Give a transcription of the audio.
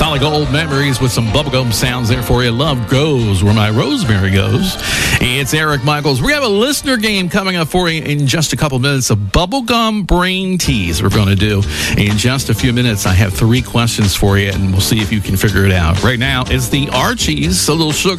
Nostalgic old memories with some bubblegum sounds there for you. Love goes where my rosemary goes. It's Eric Michaels. We have a listener game coming up for you in just a couple minutes of bubblegum brain tease we're going to do in just a few minutes. I have 3 questions for you, and we'll see if you can figure it out. Right now, it's the Archies, a little sugar.